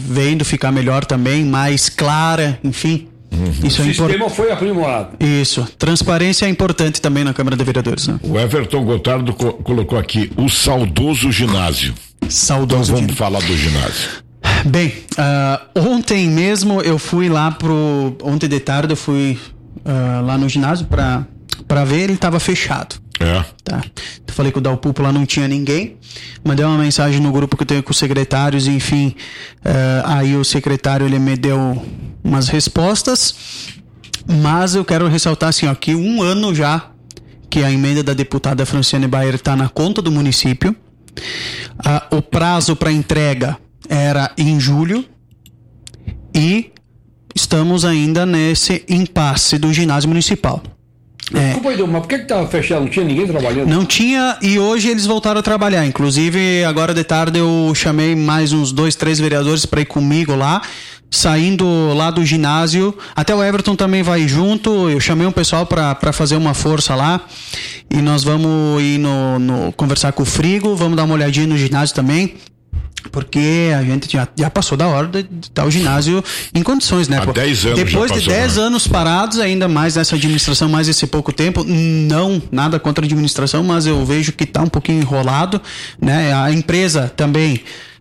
vendo ficar melhor também, mais clara, enfim. Isso o sistema foi aprimorado. Isso. Transparência é importante também na Câmara de Vereadores, né? O Everton Gotardo colocou aqui o saudoso ginásio. Então vamos falar do ginásio. Bem, ontem mesmo eu fui lá ontem de tarde eu fui lá no ginásio pra ver, ele estava fechado. Tá. Eu falei que o Dalpupo lá não tinha ninguém, mandei uma mensagem no grupo que eu tenho com os secretários, enfim, aí o secretário ele me deu umas respostas, mas eu quero ressaltar assim, ó, que 1 ano já que a emenda da deputada Franciane Bayer está na conta do município, o prazo para entrega era em julho e estamos ainda nesse impasse do ginásio municipal. Desculpa, Edu, mas por que estava fechado? Não tinha ninguém trabalhando? Não tinha, e hoje eles voltaram a trabalhar. Inclusive, agora de tarde eu chamei mais uns 2, 3 vereadores para ir comigo lá, saindo lá do ginásio. Até o Everton também vai junto. Eu chamei um pessoal para fazer uma força lá. E nós vamos ir conversar com o Frigo, vamos dar uma olhadinha no ginásio também. Porque a gente já passou da hora de estar o ginásio em condições, né? Há 10 anos depois de 10 anos parados, ainda mais nessa administração, mais esse pouco tempo, não, nada contra a administração, mas eu vejo que está um pouquinho enrolado, né? A empresa também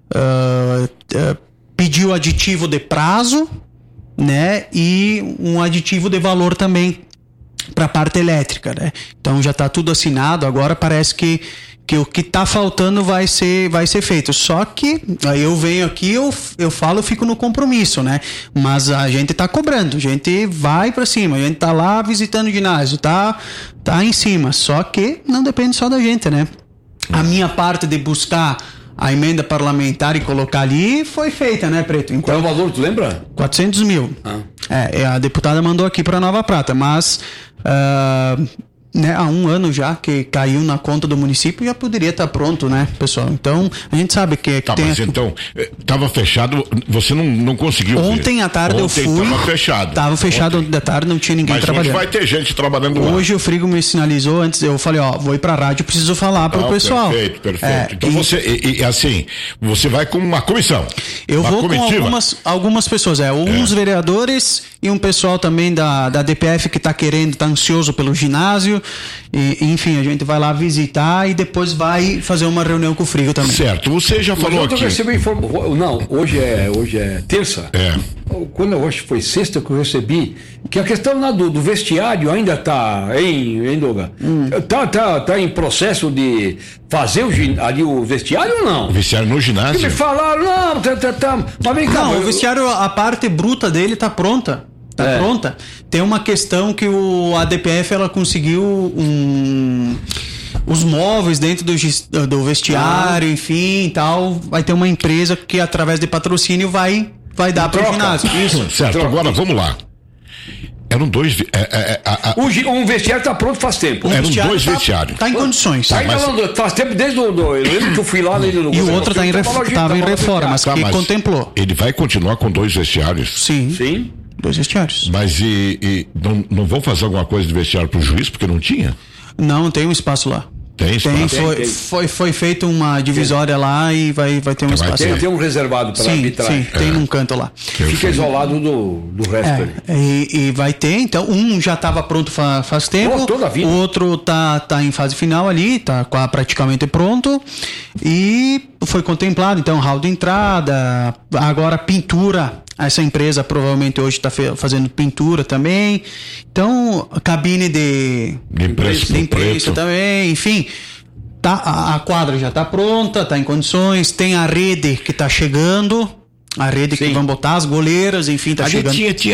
pediu aditivo de prazo, né? E um aditivo de valor também para a parte elétrica, né? Então já está tudo assinado, agora parece que o que tá faltando vai ser feito. Só que aí eu venho aqui, eu falo, eu fico no compromisso, né? Mas a gente tá cobrando, a gente vai pra cima, a gente tá lá visitando o ginásio, tá em cima. Só que não depende só da gente, né? A minha parte de buscar a emenda parlamentar e colocar ali foi feita, né, Preto? Qual é o valor, tu lembra? 400 mil. A deputada mandou aqui pra Nova Prata, mas né, há 1 ano já que caiu na conta do município, já poderia estar pronto, né, pessoal? Então, a gente sabe que tem... Mas então, estava fechado, você não conseguiu Ontem à tarde eu fui... Estava fechado. Estava fechado ontem da tarde, não tinha ninguém trabalhando. Mas hoje vai ter gente trabalhando lá. Hoje o Frigo me sinalizou, antes eu falei, vou ir pra rádio, preciso falar pro pessoal. Perfeito. Então você vai com uma comissão. Eu vou com algumas pessoas, uns vereadores e um pessoal também da DPF que tá ansioso pelo ginásio. E, enfim, a gente vai lá visitar e depois vai fazer uma reunião com o Frigo também. Certo, você já falou aqui. Hoje é terça. Quando eu acho que foi sexta que eu recebi, que a questão lá do vestiário ainda está em Doga. Tá em processo de fazer ali o vestiário ou não? O vestiário no ginásio? Porque me falaram, mas vem cá. Não, o vestiário, a parte bruta dele tá pronta. Pronta. Tem uma questão que a DPF ela conseguiu os móveis dentro do vestiário, enfim e tal. Vai ter uma empresa que através de patrocínio vai dar para o ginásio. Isso. Certo, agora vamos lá. Eram 2. Um vestiário está pronto faz tempo. Eram 2 vestiários. Está em condições. Faz tempo desde eu lembro que eu fui lá nele no. E o outro estava em reforma, mas que contemplou. Ele vai continuar com 2 vestiários? Sim. 2 vestiários. Mas não vão fazer alguma coisa de vestiário pro juiz, porque não tinha? Não, tem um espaço lá. Tem espaço? Foi feita uma divisória lá e vai ter um espaço. Tem um reservado para arbitrar. Sim, tem num canto lá. Fica isolado do resto ali. E vai ter, então, um já estava pronto faz tempo, toda a vida. O outro tá em fase final ali, tá praticamente pronto e foi contemplado, então, hall de entrada, agora pintura. Essa empresa provavelmente hoje está fazendo pintura também. Então, cabine de imprensa também, enfim. A quadra já está pronta, está em condições. Tem a rede que está chegando. A rede que vão botar, as goleiras, enfim, tá chegando.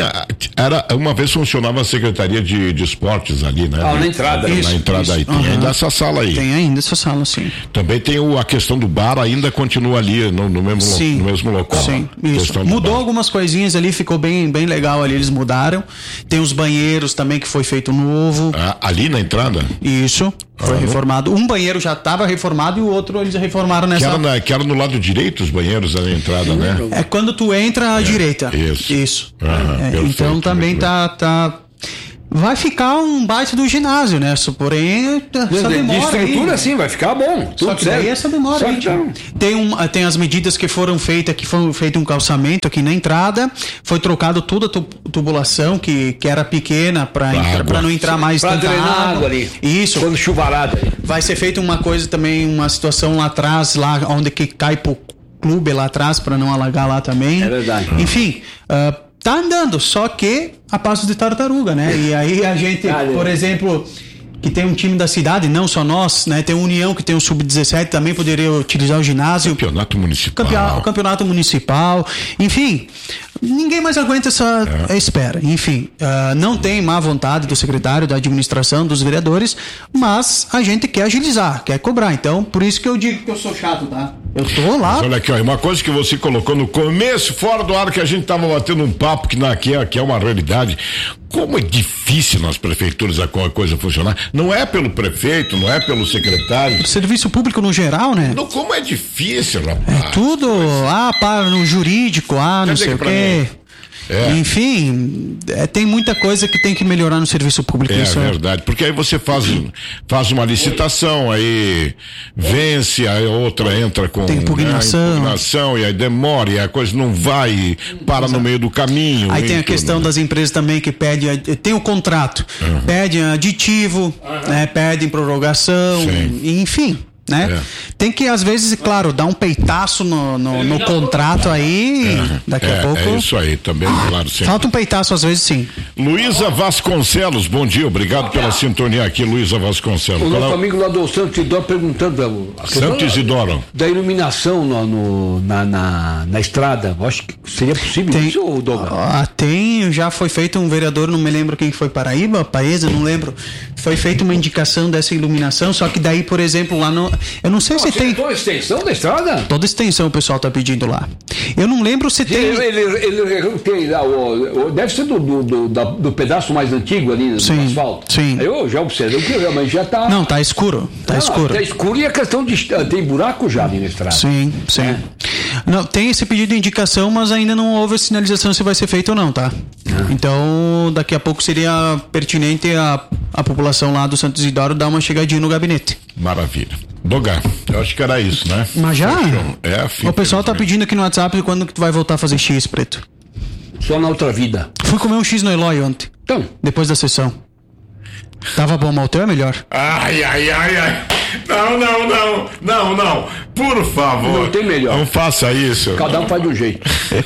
Uma vez funcionava a Secretaria de Esportes ali, né? Na entrada. Na entrada aí. Tem ainda essa sala aí. Tem ainda essa sala, sim. Também tem a questão do bar, ainda continua ali no mesmo local. Sim, isso. Mudou algumas coisinhas ali, ficou bem legal ali, eles mudaram. Tem os banheiros também que foi feito novo. Ali na entrada? Isso. Foi reformado. Um banheiro já estava reformado e o outro eles reformaram nessa... Que era no lado direito os banheiros da entrada, né? É quando tu entra à direita. Isso. Então também tá vai ficar um baita do ginásio, né? Porém, essa demora de estrutura, sim, vai ficar bom. Só que daí essa demora aí, tem as medidas que foram feitas, um calçamento aqui na entrada, foi trocado toda a tubulação que era pequena para não entrar mais tanta água ali. Isso. Quando chuvarada. Vai ser feita uma coisa também, uma situação lá atrás, lá onde que cai pro clube lá atrás, para não alagar lá também. É verdade. Enfim, tá andando, só que a passos de tartaruga, né? E aí a gente, por exemplo, que tem um time da cidade, não só nós, né? Tem a União que tem um sub-17, também poderia utilizar o ginásio. Campeonato municipal. O campeonato municipal. Enfim, ninguém mais aguenta essa espera. Enfim, não tem má vontade do secretário, da administração, dos vereadores, mas a gente quer agilizar, quer cobrar. Então, por isso que eu digo que eu sou chato, tá? Eu tô lá. Mas olha aqui, ó, uma coisa que você colocou no começo, fora do ar, que a gente tava batendo um papo que é uma realidade. Como é difícil nas prefeituras a coisa funcionar. Não é pelo prefeito, não é pelo secretário. Serviço público no geral, né? Como é difícil, rapaz. É tudo, para no jurídico, não sei o quê. Enfim, tem muita coisa que tem que melhorar no serviço público. Isso é verdade, porque aí você faz uma licitação, aí vence, aí outra entra com tem impugnação, e aí demora, e a coisa não vai, para no meio do caminho. Aí tem a questão das empresas também que pedem, tem o contrato, pedem aditivo, né, pedem prorrogação, enfim. Né? Tem que, às vezes, claro, dar um peitaço no contrato aí, daqui a pouco. É isso aí, também, claro. Sempre. Falta um peitaço, às vezes, sim. Luísa Vasconcelos, bom dia, obrigado pela sintonia aqui, Luísa Vasconcelos. O nosso amigo lá do Santo Isidoro perguntando Santo Isidoro. Da iluminação na estrada, acho que seria possível isso, Douglas? Já foi feito um vereador, não me lembro quem foi, Paraíba, Paesa, não lembro, foi feita uma indicação dessa iluminação, só que daí, por exemplo, lá eu não sei se tem... Toda a extensão da estrada? Toda a extensão o pessoal tá pedindo lá. Eu não lembro se tem... Ele tem lá, deve ser do pedaço mais antigo ali no asfalto. Sim. Eu já observei mas já tá... Não, tá escuro. Tá escuro. Tá escuro e a questão de... Tem buraco já ali na estrada. Sim. Não, tem esse pedido de indicação, mas ainda não houve a sinalização se vai ser feito ou não, tá? Então, daqui a pouco seria pertinente a população lá do Santo Isidoro dar uma chegadinha no gabinete. Maravilha. Doga, eu acho que era isso, né? Mas já? O pessoal tá pedindo aqui no WhatsApp quando que tu vai voltar a fazer X, Preto. Só na outra vida. Fui comer um X no Eloy ontem. Então? Depois da sessão. Tava bom, mas o teu é melhor. Ai. Não. Por favor. Não tem melhor. Não faça isso. Cada um faz de um jeito.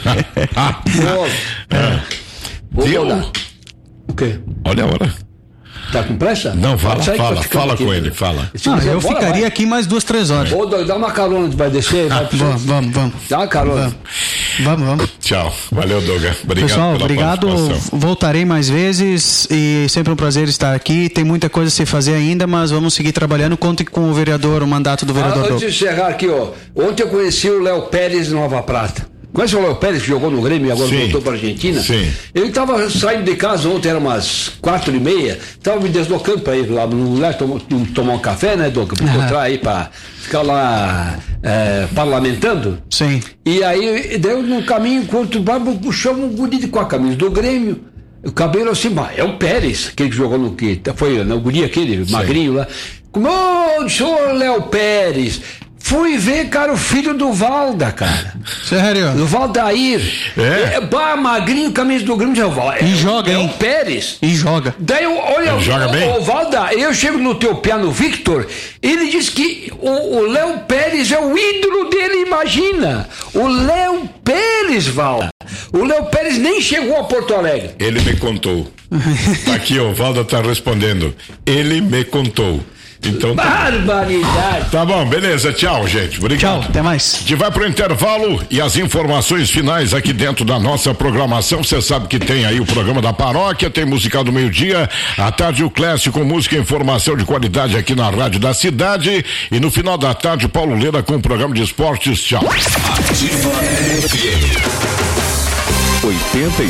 Deu? O quê? Olha a hora. Tá com pressa? Não, fala com ele, fala. Eu ficaria aqui mais 2-3 horas. Ou dá uma carona, vai descer. Vamos. Dá uma carona. Vamos. Tchau. Valeu, Doga. Obrigado. Pessoal, obrigado. Voltarei mais vezes e sempre um prazer estar aqui. Tem muita coisa a se fazer ainda, mas vamos seguir trabalhando. Conte com o vereador, o mandato do vereador. Antes de encerrar aqui, ontem eu conheci o Léo Pérez de Nova Prata. Conhece o Léo Pérez, que jogou no Grêmio e agora voltou para a Argentina? Sim. Ele estava saindo de casa ontem, era umas 4h30, estava me deslocando para ir lá no lugar, tomar um café, né, Douglas? Para encontrar aí, para ficar lá parlamentando. Sim. E aí, deu no caminho, enquanto puxamos um guri com a camisa do Grêmio, o cabelo assim, é o Pérez, aquele que jogou foi o guri aquele, magrinho lá. Como, senhor Léo Pérez. Fui ver, cara, o filho do Valda, cara. Sério? Do Valdair. Magrinho, camisa do Grêmio. E joga, hein? É o Pérez. E joga. Daí, olha, joga bem? O Valda, eu chego no teu piano, Victor, ele diz que o Léo Pérez é o ídolo dele, imagina. O Léo Pérez, Valda. O Léo Pérez nem chegou a Porto Alegre. Ele me contou. Aqui, o Valda tá respondendo. Ele me contou. Então, barbaridade. Tá bom, beleza, tchau, gente. Obrigado. Tchau, até mais. A gente vai pro intervalo e as informações finais aqui dentro da nossa programação. Você sabe que tem aí o programa da paróquia, tem musical do meio-dia, à tarde o clássico com música e informação de qualidade aqui na Rádio da Cidade. E no final da tarde, Paulo Leira com o programa de esportes. Tchau. Ativa FM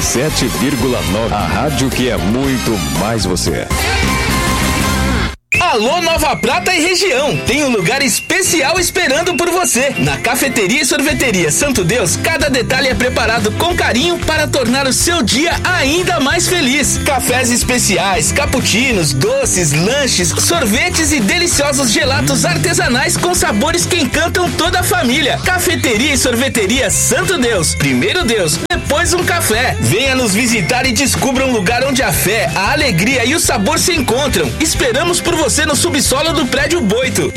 87,9. A rádio que é muito mais você. Alô Nova Prata e região, tem um lugar especial esperando por você. Na Cafeteria e Sorveteria Santo Deus, cada detalhe é preparado com carinho para tornar o seu dia ainda mais feliz. Cafés especiais, cappuccinos, doces, lanches, sorvetes e deliciosos gelatos artesanais com sabores que encantam toda a família. Cafeteria e Sorveteria Santo Deus. Primeiro Deus, depois um café. Venha nos visitar e descubra um lugar onde a fé, a alegria e o sabor se encontram. Esperamos por você no subsolo do Prédio Boito.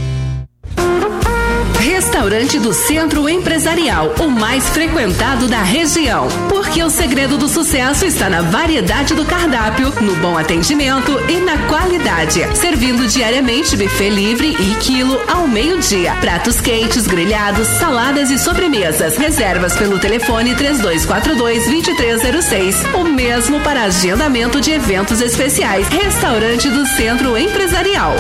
Restaurante do Centro Empresarial, o mais frequentado da região. Porque o segredo do sucesso está na variedade do cardápio, no bom atendimento e na qualidade. Servindo diariamente buffet livre e quilo ao meio-dia. Pratos quentes, grelhados, saladas e sobremesas. Reservas pelo telefone 3242-2306. O mesmo para agendamento de eventos especiais. Restaurante do Centro Empresarial.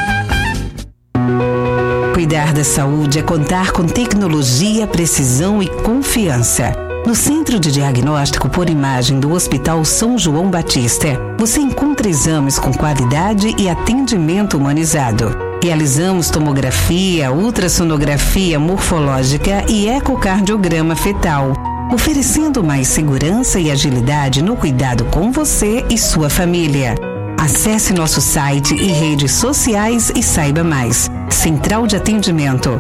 Cuidar da saúde é contar com tecnologia, precisão e confiança. No Centro de Diagnóstico por Imagem do Hospital São João Batista, você encontra exames com qualidade e atendimento humanizado. Realizamos tomografia, ultrassonografia morfológica e ecocardiograma fetal, oferecendo mais segurança e agilidade no cuidado com você e sua família. Acesse nosso site e redes sociais e saiba mais. Central de Atendimento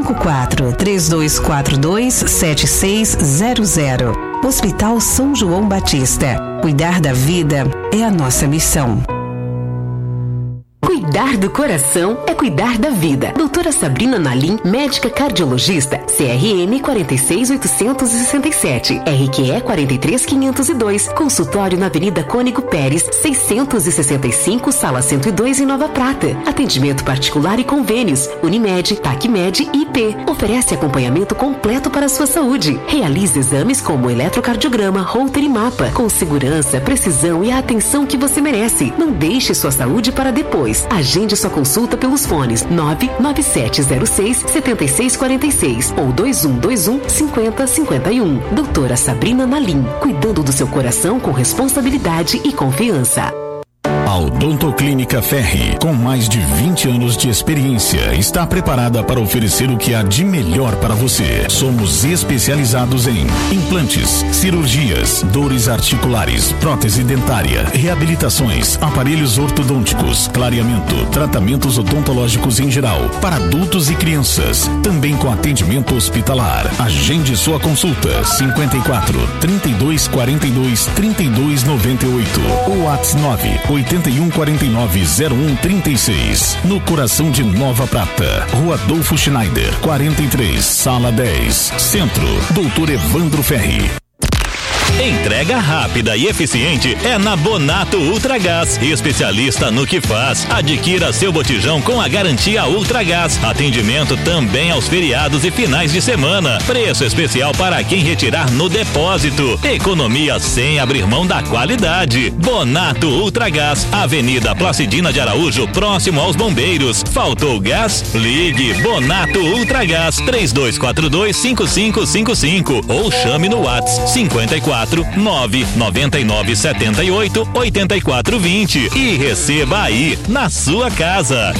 54-3242-7600. Hospital São João Batista. Cuidar da vida é a nossa missão. Cuidar do coração é cuidar da vida. Doutora Sabrina Nalim, médica cardiologista, CRM 46867, RQE 43502, consultório na Avenida Cônigo Pérez, 665, Sala 102 em Nova Prata. Atendimento particular e convênios, Unimed, TACMED e IP. Oferece acompanhamento completo para a sua saúde. Realiza exames como eletrocardiograma, Holter e mapa, com segurança, precisão e a atenção que você merece. Não deixe sua saúde para depois. Agende sua consulta pelos fones 99706-7646 ou 2121-5051. Doutora Sabrina Nalim, cuidando do seu coração com responsabilidade e confiança. A Odontoclínica Ferri, com mais de 20 anos de experiência, está preparada para oferecer o que há de melhor para você. Somos especializados em implantes, cirurgias, dores articulares, prótese dentária, reabilitações, aparelhos ortodônticos, clareamento, tratamentos odontológicos em geral, para adultos e crianças, também com atendimento hospitalar. Agende sua consulta 54-3242-3298 ou WhatsApp 8149-0136, no coração de Nova Prata, Rua Adolfo Schneider, 43, Sala 10, Centro, Doutor Evandro Ferri. Entrega rápida e eficiente é na Bonato Ultragás, especialista no que faz. Adquira seu botijão com a garantia Ultragás. Atendimento também aos feriados e finais de semana. Preço especial para quem retirar no depósito. Economia sem abrir mão da qualidade. Bonato Ultragás, Avenida Placidina de Araújo, próximo aos Bombeiros. Faltou gás? Ligue Bonato Ultragás 3242-5555 ou chame no WhatsApp 54 99978-8420 e receba aí na sua casa.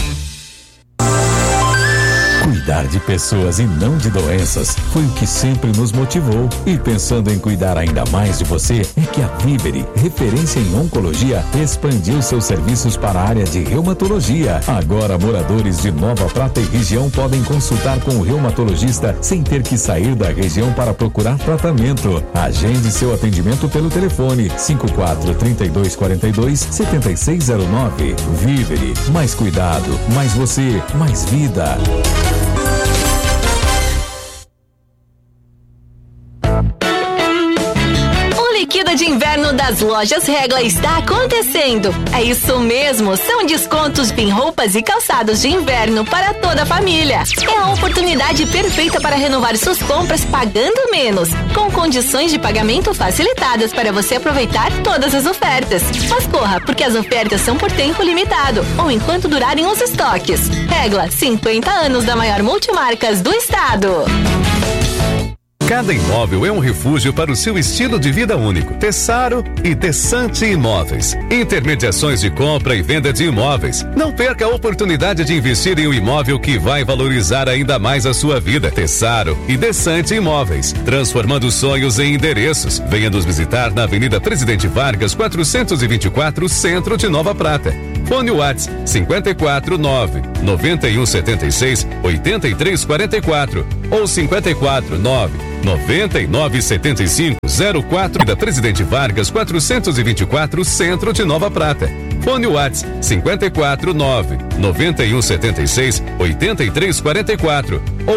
Cuidar de pessoas e não de doenças foi o que sempre nos motivou. E pensando em cuidar ainda mais de você, é que a Vivere, referência em oncologia, expandiu seus serviços para a área de reumatologia. Agora, moradores de Nova Prata e região podem consultar com o reumatologista sem ter que sair da região para procurar tratamento. Agende seu atendimento pelo telefone 54-3242-7609. Vivere, mais cuidado, mais você, mais vida. Liquida de inverno das lojas Regla está acontecendo. É isso mesmo, são descontos em roupas e calçados de inverno para toda a família. É a oportunidade perfeita para renovar suas compras pagando menos, com condições de pagamento facilitadas para você aproveitar todas as ofertas. Mas corra, porque as ofertas são por tempo limitado ou enquanto durarem os estoques. Regla, 50 anos da maior multimarcas do estado. Cada imóvel é um refúgio para o seu estilo de vida único. Tessaro e Desante Imóveis. Intermediações de compra e venda de imóveis. Não perca a oportunidade de investir em um imóvel que vai valorizar ainda mais a sua vida. Tessaro e Desante Imóveis. Transformando sonhos em endereços. Venha nos visitar na Avenida Presidente Vargas, 424, Centro de Nova Prata. Fone WhatsApp 549-9176-8344 ou 549-9975-04 da Presidente Vargas 424, Centro de Nova Prata. Fone WhatsApp 549-9176-8344 ou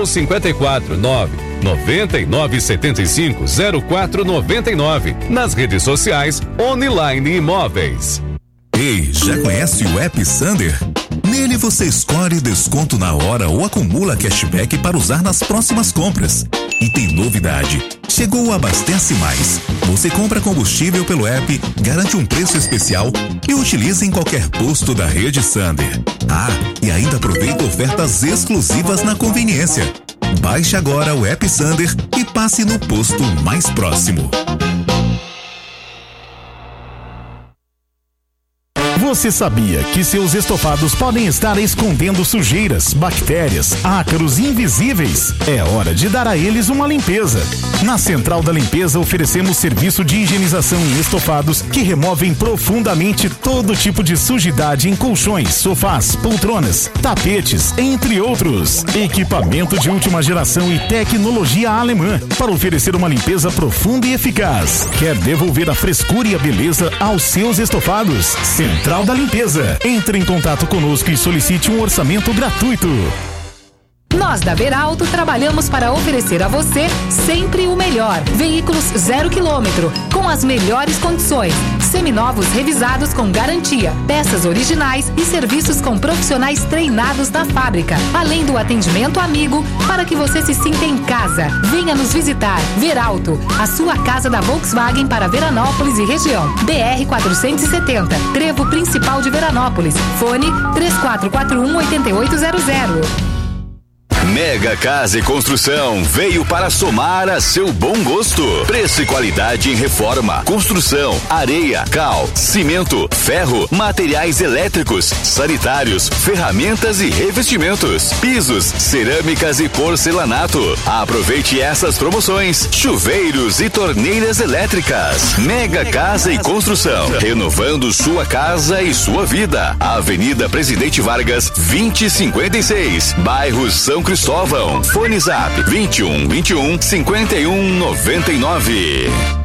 549-9975-0499. Nas redes sociais, Online Imóveis. Ei, já conhece o app Sander? Nele você escolhe desconto na hora ou acumula cashback para usar nas próximas compras. E tem novidade. Chegou o Abastece Mais. Você compra combustível pelo app, garante um preço especial e utiliza em qualquer posto da rede Sander. Ah, e ainda aproveita ofertas exclusivas na conveniência. Baixe agora o app Sander e passe no posto mais próximo. Você sabia que seus estofados podem estar escondendo sujeiras, bactérias, ácaros invisíveis? É hora de dar a eles uma limpeza. Na Central da Limpeza oferecemos serviço de higienização em estofados que removem profundamente todo tipo de sujidade em colchões, sofás, poltronas, tapetes, entre outros. Equipamento de última geração e tecnologia alemã para oferecer uma limpeza profunda e eficaz. Quer devolver a frescura e a beleza aos seus estofados? Central da Limpeza. Entre em contato conosco e solicite um orçamento gratuito. Nós da Veralto trabalhamos para oferecer a você sempre o melhor. Veículos 0 km, com as melhores condições. Seminovos revisados com garantia, peças originais e serviços com profissionais treinados da fábrica. Além do atendimento amigo, para que você se sinta em casa. Venha nos visitar. Veralto, a sua casa da Volkswagen para Veranópolis e região. BR 470, Trevo Principal de Veranópolis. Fone 3441-8800. Mega Casa e Construção veio para somar a seu bom gosto. Preço e qualidade em reforma, construção, areia, cal, cimento, ferro, materiais elétricos, sanitários, ferramentas e revestimentos, pisos, cerâmicas e porcelanato. Aproveite essas promoções: chuveiros e torneiras elétricas. Mega Casa e Construção, renovando sua casa e sua vida. Avenida Presidente Vargas, 2056, bairro São Cristóvão. Fone Zap 21 21 51 99.